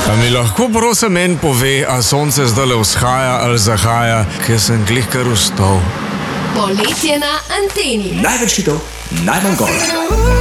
A mi lahko prosim en pove, a sonce zdajle vzhaja ali zahaja, ker sem glih kar vstal. Poletje na anteni. Največ hitov, najmanj gor.